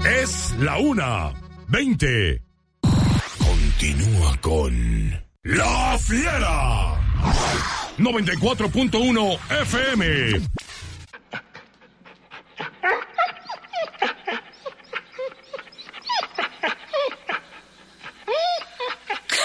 Es la 1:20. Continúa con La Fiera. 94.1 FM.